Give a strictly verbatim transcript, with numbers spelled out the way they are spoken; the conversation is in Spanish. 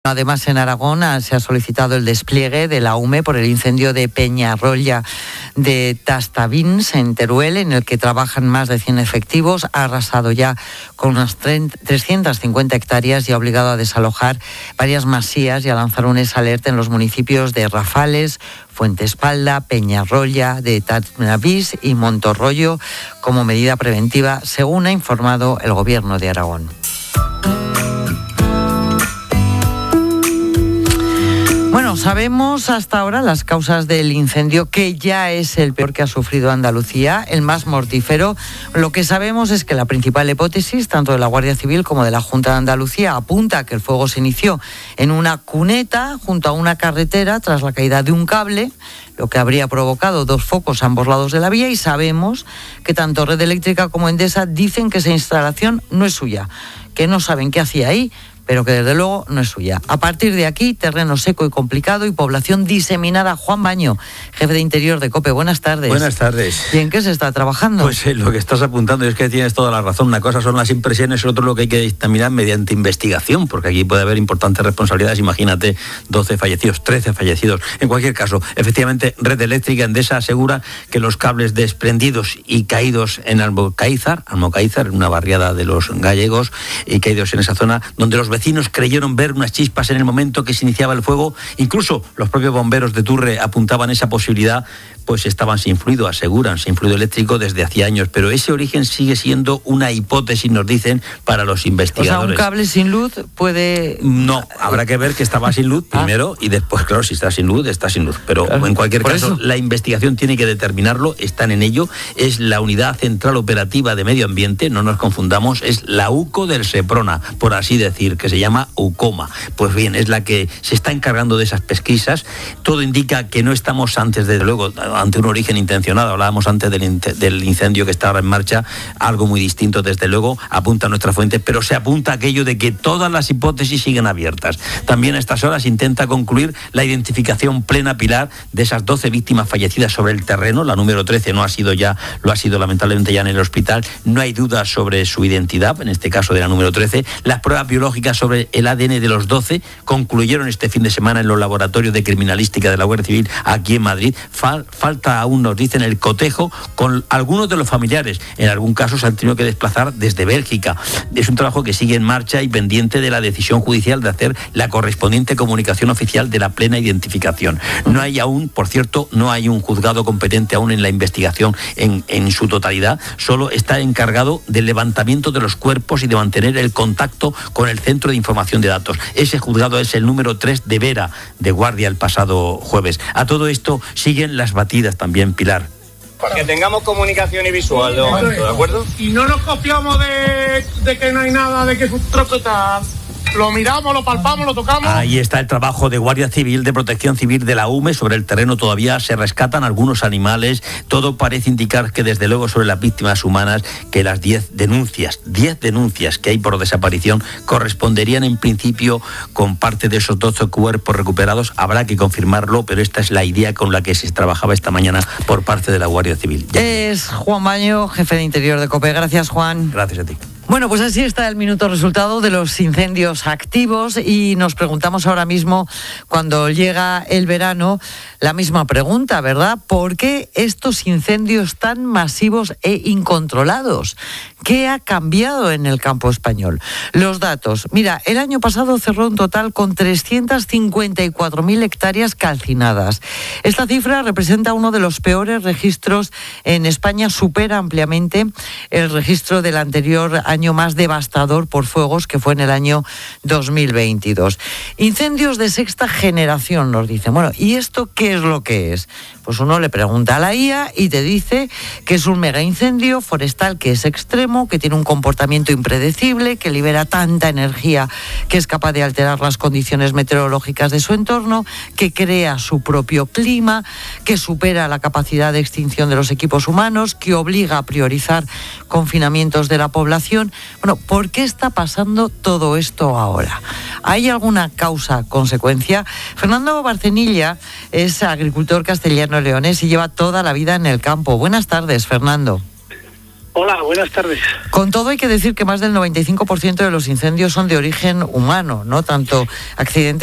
Además, en Aragón se ha solicitado el despliegue de la U M E por el incendio de Peñarroya de Tastavins, en Teruel, en el que trabajan más de cien efectivos. Ha arrasado ya con unas trescientas cincuenta hectáreas y ha obligado a desalojar varias masías y a lanzar un alerta en los municipios de Rafales, Fuentespalda, Peñarroya de Tastavins y Montorroyo como medida preventiva, según ha informado el Gobierno de Aragón. Bueno, sabemos hasta ahora las causas del incendio, que ya es el peor que ha sufrido Andalucía, el más mortífero. Lo que sabemos es que la principal hipótesis, tanto de la Guardia Civil como de la Junta de Andalucía, apunta a que el fuego se inició en una cuneta junto a una carretera tras la caída de un cable, lo que habría provocado dos focos a ambos lados de la vía, y sabemos que tanto Red Eléctrica como Endesa dicen que esa instalación no es suya, que no saben qué hacía ahí, pero que desde luego no es suya. A partir de aquí, terreno seco y complicado y población diseminada. Juan Baño, jefe de Interior de COPE, buenas tardes. Buenas tardes. ¿Y en qué se está trabajando? Pues eh, lo que estás apuntando es que tienes toda la razón. Una cosa son las impresiones, otro lo que hay que dictaminar mediante investigación, porque aquí puede haber importantes responsabilidades. Imagínate, doce fallecidos, trece fallecidos. En cualquier caso, efectivamente, Red Eléctrica Endesa asegura que los cables desprendidos y caídos en Almocáizar, Almocáizar, una barriada de los gallegos, y caídos en esa zona, donde los vecinos creyeron ver unas chispas en el momento que se iniciaba el fuego. Incluso los propios bomberos de Turre apuntaban esa posibilidad, pues estaban sin fluido, aseguran, sin fluido eléctrico desde hacía años. Pero ese origen sigue siendo una hipótesis, nos dicen, para los investigadores. O sea, un cable sin luz puede... No, habrá que ver que estaba sin luz primero, ah. y después, claro, si está sin luz, está sin luz. Pero claro, en cualquier caso, eso, la investigación tiene que determinarlo, están en ello. Es la Unidad Central Operativa de Medio Ambiente, no nos confundamos, es la UCO del Seprona, por así decir, que se llama UCOMA. Pues bien, es la que se está encargando de esas pesquisas. Todo indica que no estamos antes, desde luego, ante un origen intencionado. Hablábamos antes del, del incendio que está ahora en marcha, algo muy distinto, desde luego, apunta a nuestra fuente, pero se apunta a aquello de que todas las hipótesis siguen abiertas. También a estas horas intenta concluir la identificación plena, Pilar, de esas doce víctimas fallecidas sobre el terreno. La número trece no ha sido ya, lo ha sido lamentablemente ya en el hospital. No hay duda sobre su identidad, en este caso de la número trece. Las pruebas biológicas sobre el A D N de los doce concluyeron este fin de semana en los laboratorios de criminalística de la Guardia Civil aquí en Madrid. Fal, falta aún, nos dicen, el cotejo con algunos de los familiares. En algún caso se han tenido que desplazar desde Bélgica. Es un trabajo que sigue en marcha y pendiente de la decisión judicial de hacer la correspondiente comunicación oficial de la plena identificación. No hay aún, por cierto, no hay un juzgado competente aún en la investigación en, en su totalidad. Solo está encargado del levantamiento de los cuerpos y de mantener el contacto con el Centro de Información de Datos. Ese juzgado es el número tres de Vera, de guardia el pasado jueves. A todo esto siguen las batidas también, Pilar. Para que tengamos comunicación y visual de momento, ¿de acuerdo? Y no nos confiamos de, de que no hay nada, de que es un trozo tal. Lo miramos, lo palpamos, lo tocamos. Ahí está el trabajo de Guardia Civil, de Protección Civil, de la U M E. Sobre el terreno todavía se rescatan algunos animales. Todo parece indicar que, desde luego, sobre las víctimas humanas, que las diez denuncias, diez denuncias que hay por desaparición corresponderían en principio con parte de esos doce cuerpos recuperados. Habrá que confirmarlo, pero esta es la idea con la que se trabajaba esta mañana por parte de la Guardia Civil. Es Juan Baño, jefe de Interior de COPE. Gracias, Juan. Gracias a ti. Bueno, pues así está el minuto resultado de los incendios activos y nos preguntamos ahora mismo, cuando llega el verano, la misma pregunta, ¿verdad? ¿Por qué estos incendios tan masivos e incontrolados? ¿Qué ha cambiado en el campo español? Los datos. Mira, el año pasado cerró un total con trescientas cincuenta y cuatro mil hectáreas calcinadas. Esta cifra representa uno de los peores registros en España, supera ampliamente el registro del anterior año más devastador por fuegos, que fue en el año dos mil veintidós. Incendios de sexta generación, nos dicen. Bueno, ¿y esto qué es lo que es? Pues uno le pregunta a la I A y te dice que es un mega incendio forestal que es extremo, que tiene un comportamiento impredecible, que libera tanta energía que es capaz de alterar las condiciones meteorológicas de su entorno, que crea su propio clima, que supera la capacidad de extinción de los equipos humanos, que obliga a priorizar confinamientos de la población. Bueno, ¿por qué está pasando todo esto ahora? ¿Hay alguna causa, consecuencia? Fernando Barcenilla es agricultor castellano leonés y lleva toda la vida en el campo. Buenas tardes, Fernando. Hola, buenas tardes. Con todo hay que decir que más del noventa y cinco por ciento de los incendios son de origen humano, ¿no? Tanto accidentes